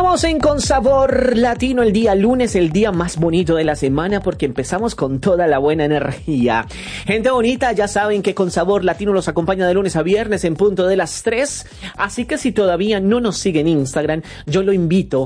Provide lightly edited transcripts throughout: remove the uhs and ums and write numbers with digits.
Estamos en Con Sabor Latino, el día lunes, el día más bonito de la semana, porque empezamos con toda la buena energía. Gente bonita, ya saben que Con Sabor Latino los acompaña de lunes a viernes en punto de las 3. Así que si todavía no nos sigue en Instagram, yo lo invito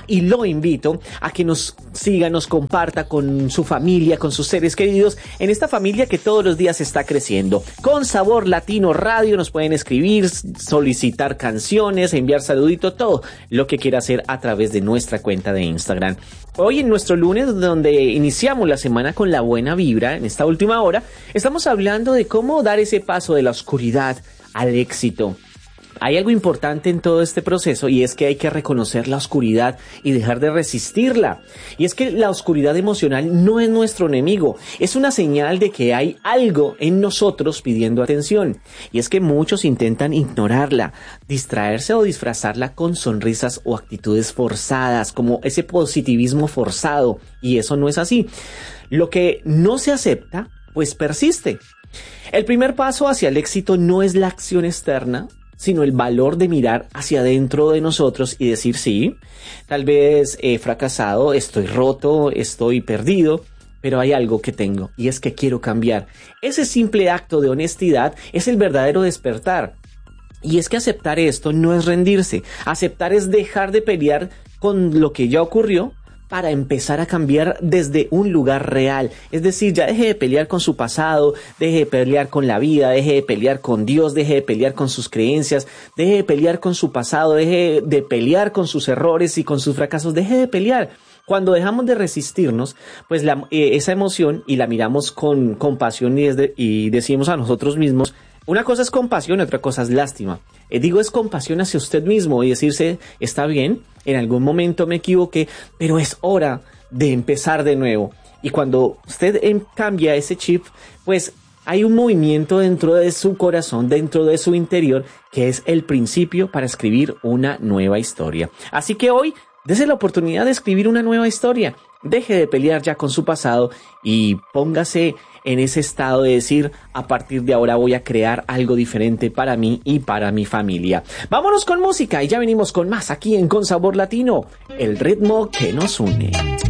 a que nos siga, nos comparta con su familia, con sus seres queridos, en esta familia que todos los días está creciendo. Con Sabor Latino Radio nos pueden escribir, solicitar canciones, enviar saluditos, todo lo que quiera hacer a través de nuestra cuenta de Instagram. Hoy en nuestro lunes, donde iniciamos la semana con la buena vibra, en esta última hora, estamos hablando de cómo dar ese paso de la oscuridad al éxito. Hay algo importante en todo este proceso y es que hay que reconocer la oscuridad y dejar de resistirla. Y es que la oscuridad emocional no es nuestro enemigo, es una señal de que hay algo en nosotros pidiendo atención. Y es que muchos intentan ignorarla, distraerse o disfrazarla con sonrisas o actitudes forzadas, como ese positivismo forzado. Y eso no es así. Lo que no se acepta, pues persiste. El primer paso hacia el éxito no es la acción externa, sino el valor de mirar hacia adentro de nosotros y decir, sí, tal vez he fracasado, estoy roto, estoy perdido, pero hay algo que tengo y es que quiero cambiar. Ese simple acto de honestidad es el verdadero despertar. Y es que aceptar esto no es rendirse, aceptar es dejar de pelear con lo que ya ocurrió, para empezar a cambiar desde un lugar real. Es decir, ya deje de pelear con su pasado, deje de pelear con la vida, deje de pelear con Dios, deje de pelear con sus creencias, deje de pelear con su pasado, deje de pelear con sus errores y con sus fracasos, deje de pelear. Cuando dejamos de resistirnos, pues esa emoción y la miramos con compasión y decimos a nosotros mismos, una cosa es compasión y otra cosa es lástima. Es compasión hacia usted mismo y decirse, está bien, en algún momento me equivoqué, pero es hora de empezar de nuevo. Y cuando usted cambia ese chip, pues hay un movimiento dentro de su corazón, dentro de su interior, que es el principio para escribir una nueva historia. Así que hoy, dése la oportunidad de escribir una nueva historia. Deje de pelear ya con su pasado y póngase en ese estado de decir, a partir de ahora voy a crear algo diferente para mí y para mi familia. Vámonos con música y ya venimos con más aquí en Con Sabor Latino, el ritmo que nos une.